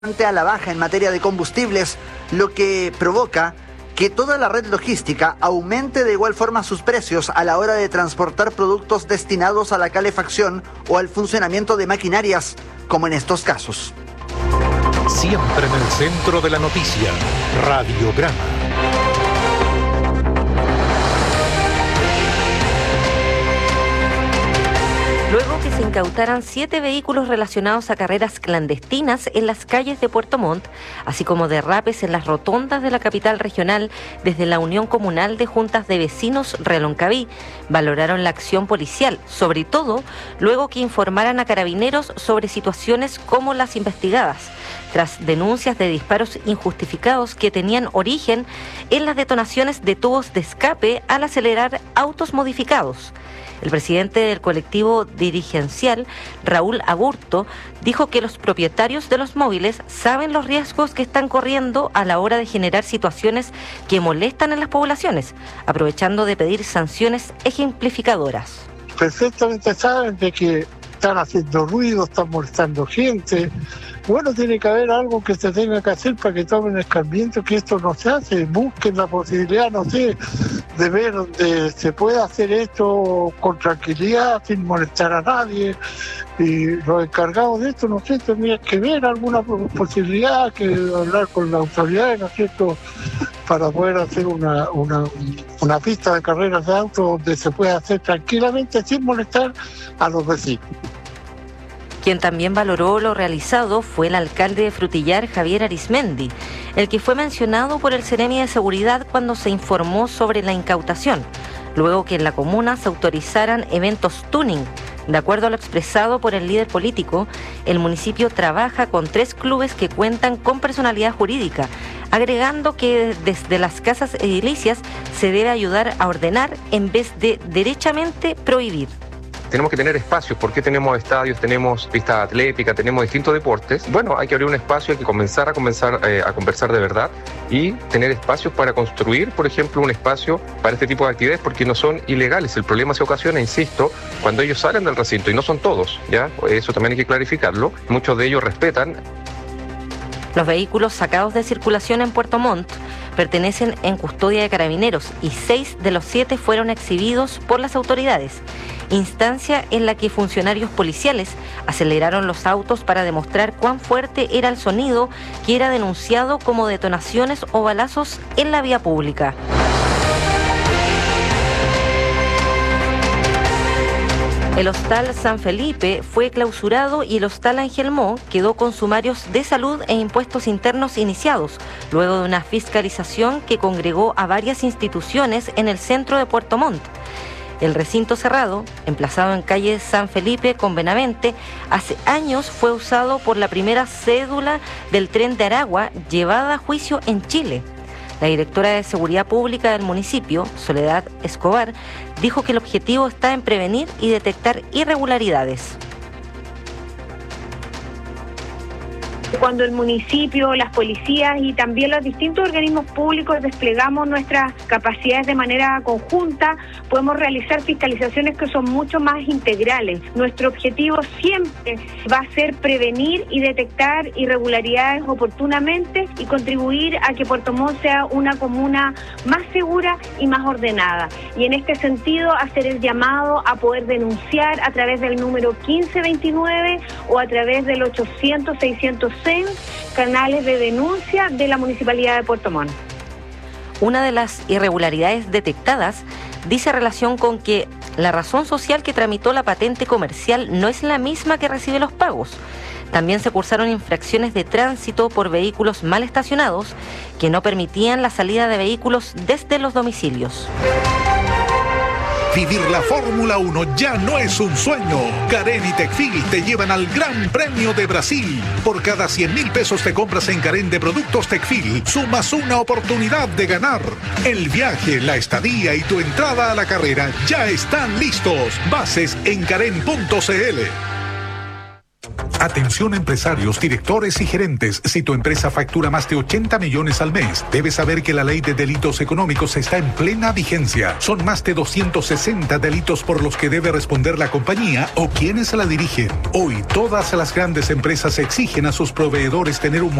a la baja en materia de combustibles, lo que provoca que toda la red logística aumente de igual forma sus precios a la hora de transportar productos destinados a la calefacción o al funcionamiento de maquinarias, como en estos casos. Siempre en el centro de la noticia, Radiograma. Luego que se incautaran 7 vehículos relacionados a carreras clandestinas en las calles de Puerto Montt, así como derrapes en las rotondas de la capital regional, desde la Unión Comunal de Juntas de Vecinos Reloncaví valoraron la acción policial, sobre todo luego que informaran a carabineros sobre situaciones como las investigadas, tras denuncias de disparos injustificados que tenían origen en las detonaciones de tubos de escape al acelerar autos modificados. El presidente del colectivo dirigencial, Raúl Agurto, dijo que los propietarios de los móviles saben los riesgos que están corriendo a la hora de generar situaciones que molestan en las poblaciones, aprovechando de pedir sanciones ejemplificadoras. Perfectamente saben de que están haciendo ruido, están molestando gente. Bueno, tiene que haber algo que se tenga que hacer para que tomen escarmiento, que esto no se hace. Busquen la posibilidad, no sé, de ver donde se pueda hacer esto con tranquilidad, sin molestar a nadie. Y los encargados de esto, no sé, tendrían que ver alguna posibilidad, que hablar con las autoridades, ¿no es cierto?, para poder hacer una pista de carreras de autos donde se pueda hacer tranquilamente sin molestar a los vecinos. Quien también valoró lo realizado fue el alcalde de Frutillar, Javier Arismendi, el que fue mencionado por el Seremi de Seguridad cuando se informó sobre la incautación, luego que en la comuna se autorizaran eventos tuning. De acuerdo a lo expresado por el líder político, el municipio trabaja con 3 clubes que cuentan con personalidad jurídica, agregando que desde las casas edilicias se debe ayudar a ordenar en vez de derechamente prohibir. Tenemos que tener espacios. ¿Por qué tenemos estadios, tenemos pistas atléticas, tenemos distintos deportes? Bueno, hay que abrir un espacio, hay que comenzar a conversar de verdad y tener espacios para construir, por ejemplo, un espacio para este tipo de actividades, porque no son ilegales. El problema se ocasiona, insisto, cuando ellos salen del recinto, y no son todos, ¿ya? Eso también hay que clarificarlo. Muchos de ellos respetan. Los vehículos sacados de circulación en Puerto Montt pertenecen en custodia de carabineros y 6 de los 7 fueron exhibidos por las autoridades, instancia en la que funcionarios policiales aceleraron los autos para demostrar cuán fuerte era el sonido que era denunciado como detonaciones o balazos en la vía pública. El Hostal San Felipe fue clausurado y el Hostal Angelmó quedó con sumarios de salud e impuestos internos iniciados, luego de una fiscalización que congregó a varias instituciones en el centro de Puerto Montt. El recinto cerrado, emplazado en calle San Felipe con Benavente, hace años fue usado por la primera cédula del tren de Aragua llevada a juicio en Chile. La directora de Seguridad Pública del municipio, Soledad Escobar, dijo que el objetivo está en prevenir y detectar irregularidades. Cuando el municipio, las policías y también los distintos organismos públicos desplegamos nuestras capacidades de manera conjunta, podemos realizar fiscalizaciones que son mucho más integrales. Nuestro objetivo siempre va a ser prevenir y detectar irregularidades oportunamente y contribuir a que Puerto Montt sea una comuna más segura y más ordenada. Y en este sentido, hacer el llamado a poder denunciar a través del número 1529 o a través del 800-606, canales de denuncia de la Municipalidad de Puerto Montt. Una de las irregularidades detectadas dice relación con que la razón social que tramitó la patente comercial no es la misma que recibe los pagos. También se cursaron infracciones de tránsito por vehículos mal estacionados que no permitían la salida de vehículos desde los domicilios. Vivir la Fórmula 1 ya no es un sueño. Carén y Tecfil te llevan al Gran Premio de Brasil. Por cada 100.000 pesos te compras en Carén de productos Tecfil, sumas una oportunidad de ganar. El viaje, la estadía y tu entrada a la carrera ya están listos. Bases en carén.cl. Atención empresarios, directores y gerentes. Si tu empresa factura más de 80 millones al mes, debes saber que la ley de delitos económicos está en plena vigencia. Son más de 260 delitos por los que debe responder la compañía o quienes la dirigen. Hoy, todas las grandes empresas exigen a sus proveedores tener un